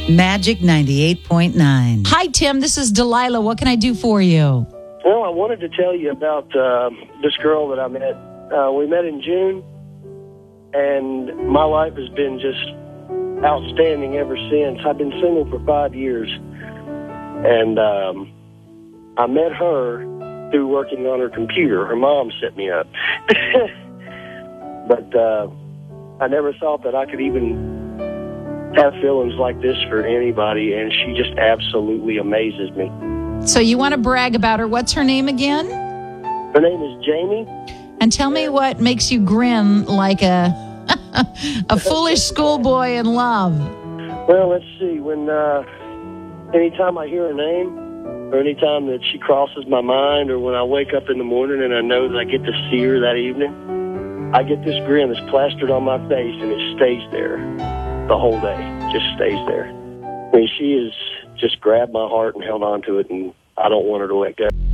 Magic 98.9. Hi, Tim. This is Delilah. What can I do for you? Well, I wanted to tell you about this girl that I met. We met in June, and my life has been just outstanding ever since. I've been single for 5 years, and I met her through working on her computer. Her mom set me up. But I never thought that I could even have feelings like this for anybody, and she just absolutely amazes me. So you want to brag about her. What's her name again? Her name is Jamie. And tell me what makes you grin like a foolish schoolboy in love. Well, let's see. When anytime I hear her name, or anytime that she crosses my mind, or when I wake up in the morning and I know that I get to see her that evening, I get this grin that's plastered on my face, and it stays there the whole day. Just stays there. I mean, she has just grabbed my heart and held on to it, and I don't want her to let go.